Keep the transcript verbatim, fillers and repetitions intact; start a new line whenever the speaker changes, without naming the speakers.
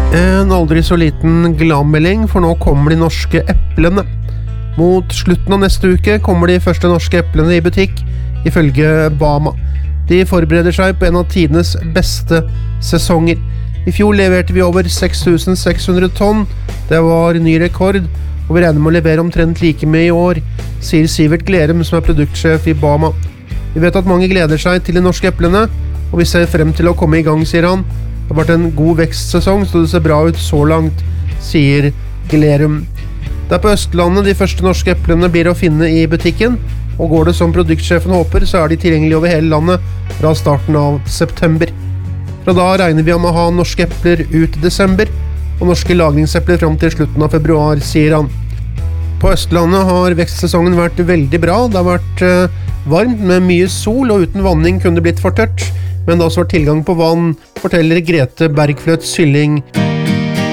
En aldri så liten gladmelding, for nå kommer de norske eplene. Mot slutten av neste uke kommer de første norske eplene i butikk, ifølge Bama. De forbereder seg på en av tidenes beste sesonger. I fjor leverte vi over seks tusen seks hundre tonn. Det var ny rekord, og vi regner med å levere omtrent like mye i år, sier Sivert Glerum, som er produktsjef i Bama. Vi vet at mange gleder seg til de norske eplene, og vi ser frem til å komme i gang, sier han. Det har vært en god vekstsesong, så det ser bra ut så langt, sier Glerum. Det er på Østlandet de første norske eplene blir å finne i butikken, og går det som produktsjefen håper, så er de tilgjengelige over hele landet fra starten av september. Fra da regner vi om å ha norske epler ut i desember, og norske lagringsepler frem til slutten av februar, sier han. På Østlandet har vekstsesongen vært veldig bra. Det har vært eh, varmt med mye sol, og uten vanning kunne det blitt for tørt. Men det har også vært tilgang på vann, forteller Grete Bergfløt Sylling